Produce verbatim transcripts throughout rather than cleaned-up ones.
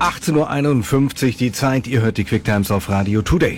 achtzehn Uhr einundfünfzig die Zeit. Ihr hört die Quick Times auf Radio Today.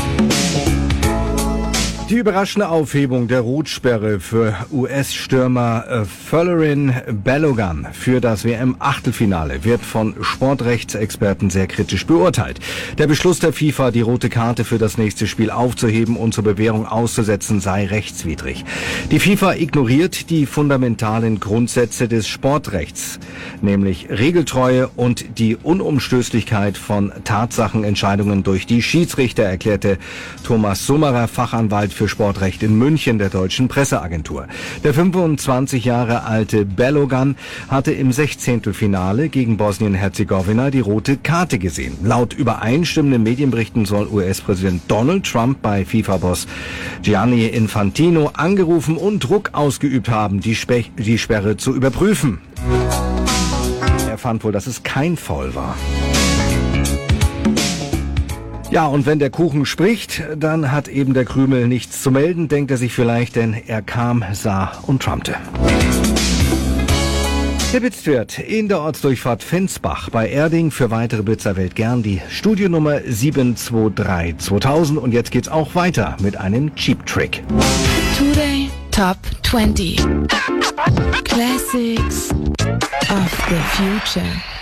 Die überraschende Aufhebung der Rotsperre für U S-Stürmer äh, Folarin Balogun für das W M-Achtelfinale wird von Sportrechtsexperten sehr kritisch beurteilt. Der Beschluss der FIFA, die rote Karte für das nächste Spiel aufzuheben und zur Bewährung auszusetzen, sei rechtswidrig. Die FIFA ignoriert die fundamentalen Grundsätze des Sportrechts, nämlich Regeltreue und die Unumstößlichkeit von Tatsachenentscheidungen durch die Schiedsrichter, erklärte Thomas Summerer, Fachanwalt für Sportrecht in München der deutschen Presseagentur. Der fünfundzwanzig Jahre alte Balogun hatte im Sechzehntelfinale gegen Bosnien-Herzegowina die rote Karte gesehen. Laut übereinstimmenden Medienberichten soll U S-Präsident Donald Trump bei FIFA-Boss Gianni Infantino angerufen und Druck ausgeübt haben, die, Spe- die Sperre zu überprüfen. Er fand wohl, dass es kein Foul war. Ja, und wenn der Kuchen spricht, dann hat eben der Krümel nichts zu melden, denkt er sich vielleicht, denn er kam, sah und trumpte. Der Blitzwert in der Ortsdurchfahrt Fensbach bei Erding. Für weitere Blitzer wählt gern die Studionummer sieben zwei drei zweitausend. Und jetzt geht's auch weiter mit einem Cheap Trick. Today Top zwanzig Classics of the Future.